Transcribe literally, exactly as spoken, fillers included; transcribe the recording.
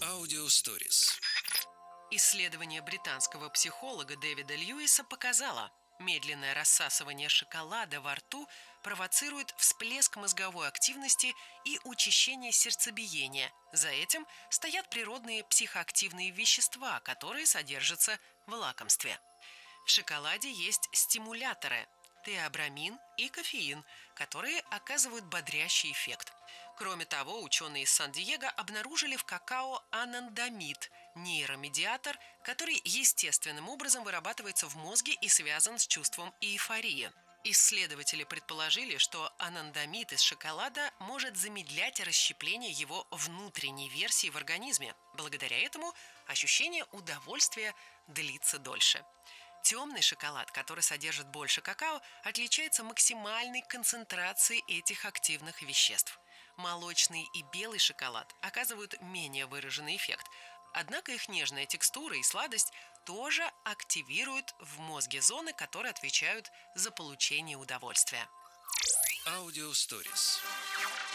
Аудиосторис. Исследование британского психолога Дэвида Льюиса показало, медленное рассасывание шоколада во рту провоцирует всплеск мозговой активности и учащение сердцебиения. За этим стоят природные психоактивные вещества, которые содержатся в лакомстве. В шоколаде есть стимуляторы – теобрамин и кофеин, которые оказывают бодрящий эффект. Кроме того, ученые из Сан-Диего обнаружили в какао анандамид – нейромедиатор, который естественным образом вырабатывается в мозге и связан с чувством эйфории. Исследователи предположили, что анандамид из шоколада может замедлять расщепление его внутренней версии в организме. Благодаря этому ощущение удовольствия длится дольше. Темный шоколад, который содержит больше какао, отличается максимальной концентрацией этих активных веществ. Молочный и белый шоколад оказывают менее выраженный эффект, однако их нежная текстура и сладость тоже активируют в мозге зоны, которые отвечают за получение удовольствия. Аудиосторис.